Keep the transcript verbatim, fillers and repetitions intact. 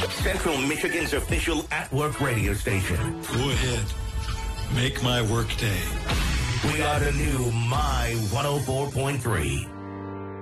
Central Michigan's official at-work radio station. Go ahead. Make my work day. We are the new My one oh four point three.